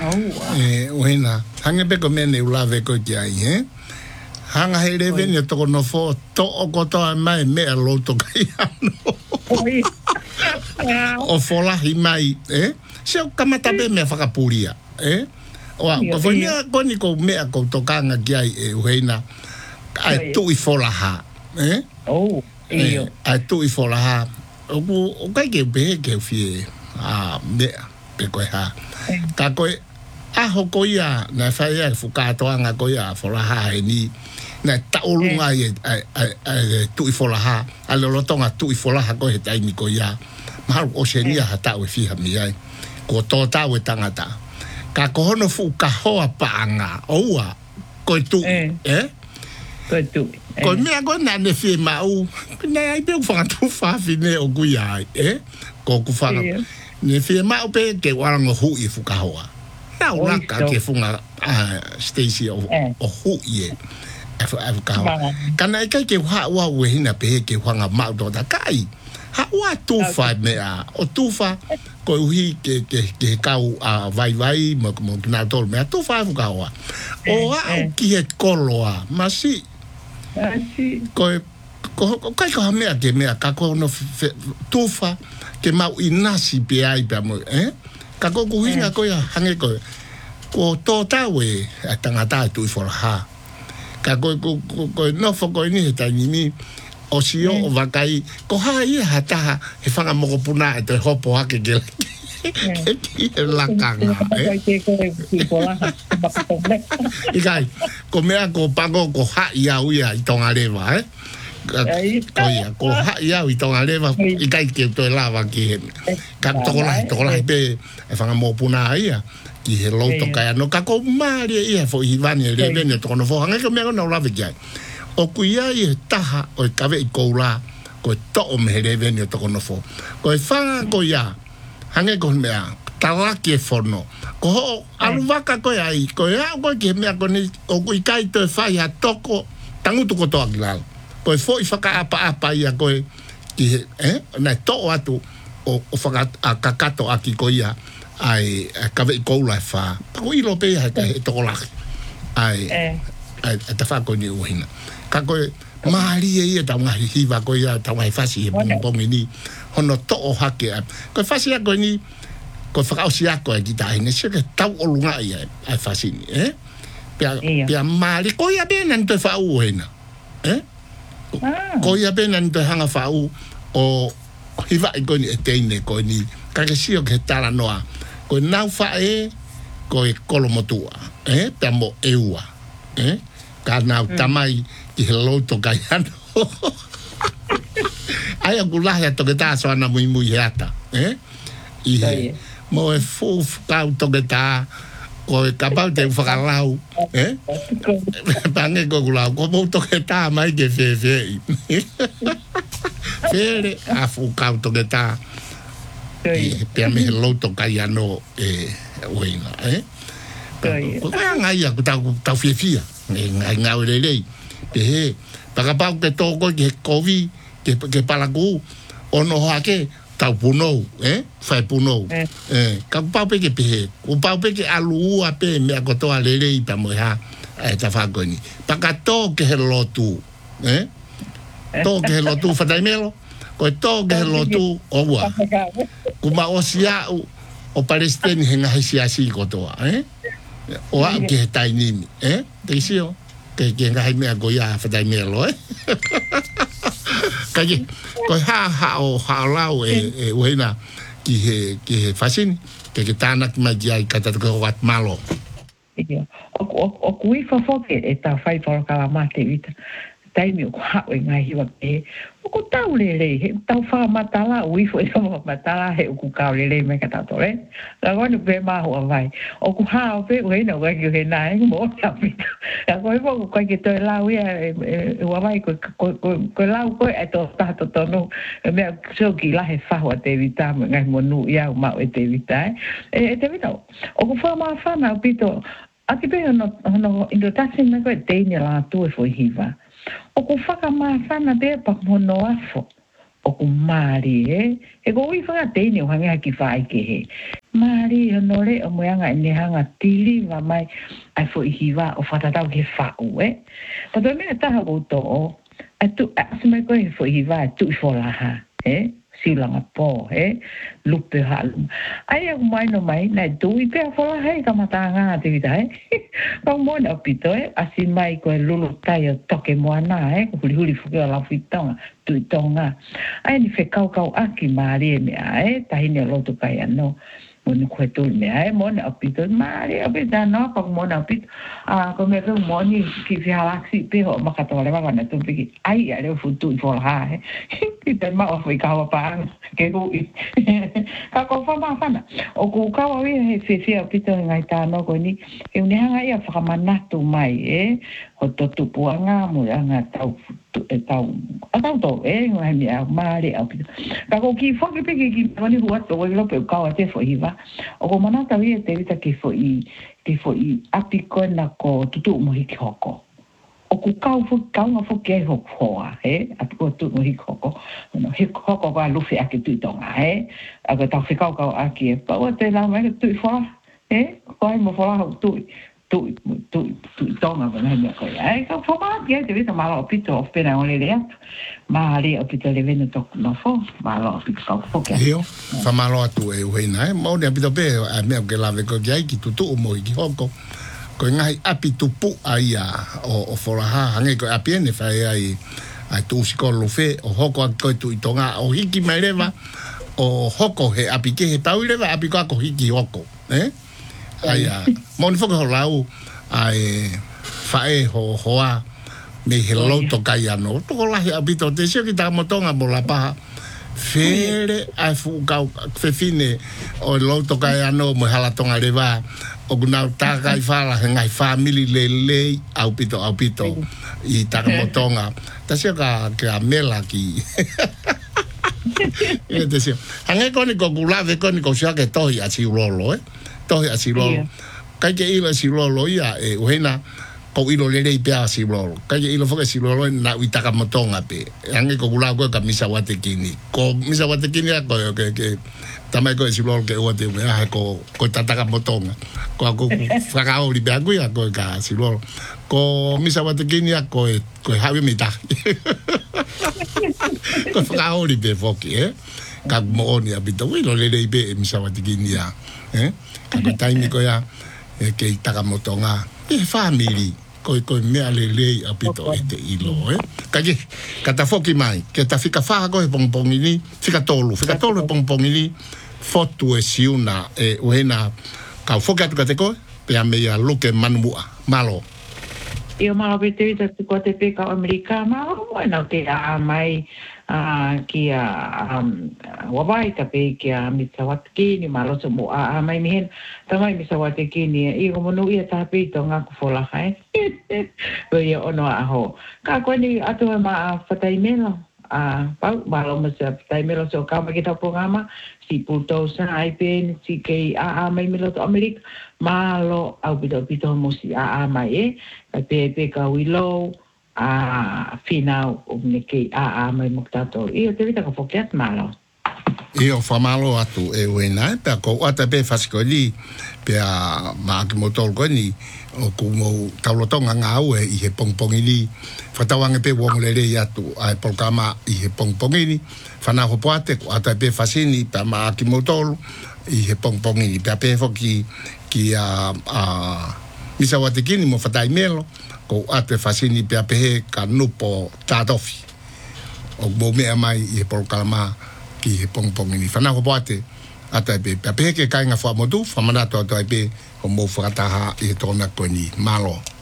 Oina, hanga pe ko mene ulave ko ai, hanga hele vene to no fo to o ko to mai me lo to kai ano. O fola hi mai, se o kamata be me whakapuria, Oa, ko foi mea koni ko mea ko tokanga ki ai uheina, ai tui fola ha, ai tui fola ha, o kai ke behe ke fie, mea, pe koe ha. Ka koe, aho ko ia, na whai ai whukatoanga ko ia fola ha e ni, na taolunga ai tui fola ha, a lolotonga tui fola ha ko he taimi ko ia, maharu o se nia ha tau e fiha mi ai, ko tō tau e tangata. Ka kohono fu ka hoa paanga, oua, koe tu, Koe tu. Koe mea koe na ne fie mau, nei ai pe whakatu whawhi ne o kui ai, ko ku whaka. Ne fie mau pe ke warango hui fu ka hoa. Na uraka ke funga Stacey o hui e. Afu ka hoa. Kana ikai ke ua hina pe ke whanga mau do da kai. Ha ua tufa mea, o tufa, ko uhi ke kau vai, mo kina tolu mea, tufa afu ka hoa. O au ki he koloa, masi. Ko kai ka mea ke mea, ka kono tufa, ke mau inasi pe ai pe mo, Ka ko kuhinga ko ia hange ko, ko tō tau a tangata tui whora ha. Ka ko nofo ko ni he taini ni, o sio o wakai, ko ha ia hataha, he whanga moko puna e te hopo hake ke lakanga, Ikai, ko mea ko pango ko ha ia uia i tonga rewa, ko ha ia i tonga rewa, ikai ke to lava ki he, ka tokolahi pe, e whanga moko puna ia, ki he loto kai ano, ka ko maari ia fo i vani e revene tokono fo, hanga ka mea kona ulawe ki ai. O kuia i taha o i kawe i koula, ko i to'o me he revene o tokono fo. Ko i whanga ko ia, hange ko mea, tawaki e whono. Ko ho, aluwaka ko ai, ko i hao ko ki mea ko ni, o kui kai to e whai ha toko, tangutu ko toa ki lalo. Ko i fo i whaka apa ia ko i, ki he, nai to'o atu, o whaka kakato aki ko ia, ai kawe i koula e wha. Ko i lope ia he toko laki. Ai te wha ko ni uhina. Ka koe maari e ia tau ngahi hiwa ko ia tau ngahi whasi e bongi ni hono to'o hake a. Koe whasi ako ni, koe whakausi ako e ki tahine, se ke tau olunga ia ai whasi ni, Pia maari, ko ia bena ni toi whau hena, Ko ia bena ni toi hanga whau o hiwa i koe ni e teine koe ni, kake sio ke tala noa, koe nau whae, koe kolomotua, Pia mo eua, Ka nau tamai ki he loto kai ano. Ai a kulahi a toke tā soana mui he ata. I he mo e fufu kau toke tā ko e kapau te whakalau. Pange ko kulau ko mo toke tā mai ke whewhei. Where a fufu kau toke tā. Pea me he loto kai ano uina. Ko kai ngai a ku tau whiawhia. Ngai ngau rei. He, pakapau ke toko ke kovi, ke palaku, ono hake, tau punou, whai punou. Ka upau pe ke pehe, upau pe ke alua pe, mea kotoa rerei pa moeha, ta whakoni. Pakato ke he lotu, Tō ke he lotu whatai melo, koe tō ke he lotu, oua. Kuma o siau, o Palestine he ngahi siasi kotoa, O au ke he tainimi, Te isio. Ke ngai mea ko ia whatai mea lo, Kaki, ko hao lau e uheina ki he whasini, ke tāna ki mai ai kata ko wat malo. O kui whawhoke e tā whai wharakala mate wita, taimi o hao e ngai hiwa pe, o ko tau lele, he tau wha matala, o ifo e sama matala, he o ku kau lele me katato, La koe nu pe maho a vai. O ku hao pe, o heina o kai ki he nai, mo o tapita. La koe mo kai ki toi lau ia, e wawai, koe lau koe e tō tato tono, mea so ki lahe whaho a te vita, ngai mo nu ia o mau e te vita, E te vita, o ku wha maa whana o pito, ati pe hono indotasi me koe teine la tu e fo hiva. O ku whaka maa whana pe pa mono afo. o ku mari e go I fa te ni hanga ki fa ke he mari no le o mo anga ni hanga tili va mai ai fo I hiva o fa tau ke fa u pa do me ta ha go to atu asme ko I fo hiva tu fo la ha silanga po lupe halu ai aku mai no mai na dui pe fola he ka matanga te vita ka mo na pito asi mai ko lulu tai toke moana huli huli fuke la fitonga tu tonga ai ni fe kau aki mari me tai ne lo to kai no mo ko to me mo na pito mari abita no pa mo na pito ko me ko mo ni ki fi halaksi pe ho makatole ba na to pe ai ale futu fola kita ma o foi kawa pa ke go ka ko fa ma fana o ku kawa wi he fi pito ngai ta no ko ni e ne hanga ia fa mana tu mai o to tu puanga mo anga tau to ngai mi a mari a pito ka ko ki fo ke pe ki ni huat to lo pe kawa te fo hiva o ko mana ta wi te vita ke fo I apiko na ko tutu mo hi hoko o ku kau nga fo ke ho hoa apo tu mo hi koko no hi koko ga lu fe ake tu tonga a ga ta fe kau aki pa o te la mai tu fo ko mo fo la tu tonga ga na ko ka fo ma ke te vita malo pito opera o le ma le o pito le veno to no fo malo pito kau fo ke io fa malo tu e na mo ne pito pe a me ke la ve ko ya ki tu mo hi hoko ko ngai api tupu ai o folaha hange ko api ne fa ai tu sikolo fe o hoko ko tu itonga o hiki mai leva o hoko he api ke he tau leva api ko hiki hoko ai mon fo ko lau ai fa ho hoa me he lo to kai ano to la he api to te se ki ta motonga bola pa fere ai fu ka fe fine o lo to kai ano mo hala tonga leva o kuna taka I fala ngai family le au pito I taka motonga ta se ka mela ki e te se hange ko ni ko kula ve ko ni ko sia ke toi a si lolo toi a si lolo kai ke ilo si lolo ia o hena ko ilo le pe a si lolo kai ke ilo fo ke si lolo na I taka motonga pe hange ko kula ko ka misa wate kini ko ko ke tamai ko si lolo ke o te me ko tataka motonga ko ako fakao li bagu ya ko ka si lolo ko misa wate kini ko hawe mita ko fakao li be foki ka mo ni abito wi lo le be misa wate kini ya ka taimi ko ya ke taka motonga family ko me ale apito ite ilo ka ta foki mai ke ta fika fa ko pongpong ini fika tolu pongpong ini foto e siuna uena ka foka tu kateko pe a meia loke manua malo io malo pete vita ko te pe ka Amerika malo bueno ke a mai ki a wabai ta pe ki a Mitsawatki ni malo so mo a mai mihen tamai Mitsawatki ni I ko monu ia ta pe to nga ko fola hai yo ono a ho ka ko ni atu ma fatai melo pau malo masa fatai melo so ka ma kita programa si puto sa ai pen si ke a mai melo to Amerika malo au pito mo si a mai pe ka wilo final o ne ke mai moktato io te vita ko fokiat malo io fa malo atu e wena pe ko ata pe faskoli pe a ma ki motor ko ni o ku mo taulotonga nga au I he pongpongini fatawange pe wong lele atu ai programa I he pongpongini fana ho poate ko ata pe fasini pe ma ki motor I he pongpongini pe foki ki misa watekini mo fatai melo ko ate fasini pe ka nupo tatofi o mo me mai I programa ki he pongpongini fana ho poate ata pe ke kainga fa modu fa mana to pe o mo fata ha I tona ko ni malo